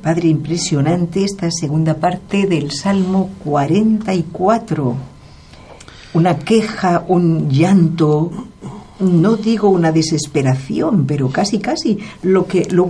Padre, impresionante esta segunda parte del Salmo 44. Una queja, un llanto, no digo una desesperación, pero casi lo